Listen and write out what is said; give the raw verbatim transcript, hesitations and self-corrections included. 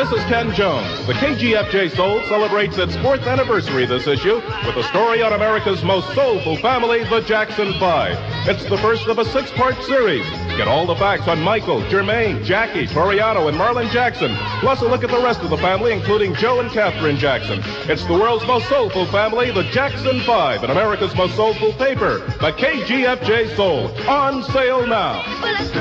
This is Ken Jones. The K G F J Soul celebrates its fourth anniversary this issue with a story on America's most soulful family, the Jackson Five. It's the first of a six-part series. Get all the facts on Michael, Jermaine, Jackie, Toriano, and Marlon Jackson. Plus a look at the rest of the family, including Joe and Catherine Jackson. It's the world's most soulful family, the Jackson Five, and America's most soulful paper, the K G F J Soul. On sale now.